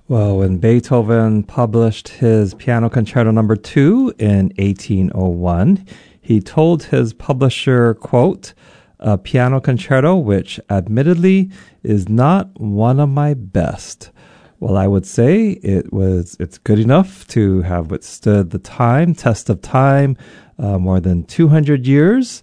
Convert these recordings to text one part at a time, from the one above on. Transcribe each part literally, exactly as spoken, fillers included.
Well, when Beethoven published his Piano Concerto Number Two in eighteen oh one, he told his publisher, quote, "A piano concerto which admittedly is not one of my best." Well, I would say it was. It's good enough to have withstood the time, test of time, uh, more than two hundred years,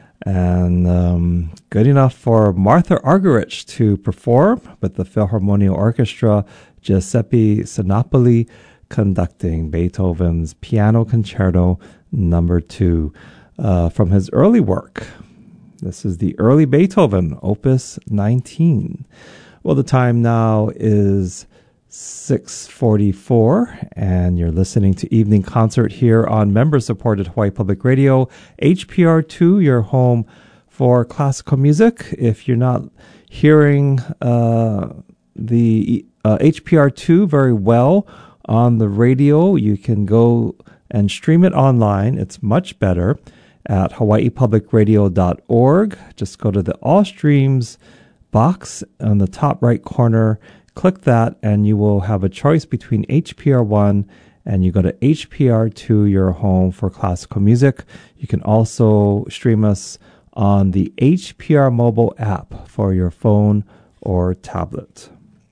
and um, good enough for Martha Argerich to perform with the Philharmonia Orchestra, Giuseppe Sinopoli conducting Beethoven's Piano Concerto Number Two uh, from his early work. This is the early Beethoven, Opus nineteen. Well, the time now is six forty-four, and you're listening to Evening Concert here on member-supported Hawaii Public Radio, H P R two, your home for classical music. If you're not hearing uh, the uh, H P R two very well on the radio, you can go and stream it online. It's much better at hawaii public radio dot org. Just go to the All Streams box on the top right corner. Click that, and you will have a choice between H P R one and you go to H P R two, your home for classical music. You can also stream us on the H P R mobile app for your phone or tablet.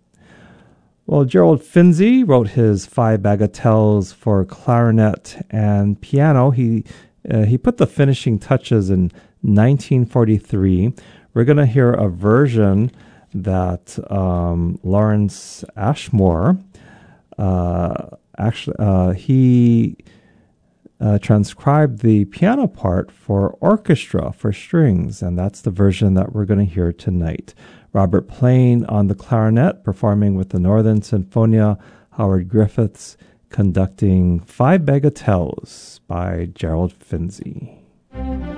Well, Gerald Finzi wrote his five bagatelles for clarinet and piano. He uh, he put the finishing touches in nineteen forty-three. We're going to hear a version that um, Lawrence Ashmore, uh, actually, uh, he uh, transcribed the piano part for orchestra, for strings, and that's the version that we're going to hear tonight. Robert Plain on the clarinet, performing with the Northern Sinfonia, Howard Griffiths conducting Five Bagatelles by Gerald Finzi.